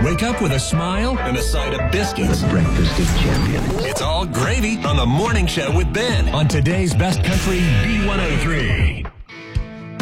Wake up with a smile and a side of biscuits. Breakfast of champions. It's all gravy on the Morning Show with Ben on today's Best Country B103.